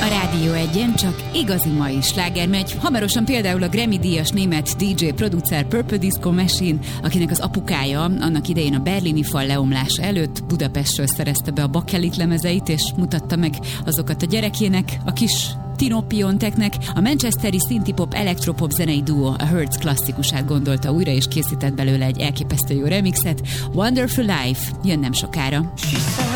Rádió Egyen csak igazi mai sláger megy. Hamarosan például a Grammy-díjas német DJ producer Purple Disco Machine, akinek az apukája annak idején a berlini fal leomlása előtt Budapestről szerezte be a bakelit lemezeit, és mutatta meg azokat a gyerekének, a kis Tinopionteknek. A manchesteri synthpop elektropop zenei duó a Hertz klasszikusát gondolta újra, és készített belőle egy elképesztő jó remixet. Wonderful Life jön nem sokára.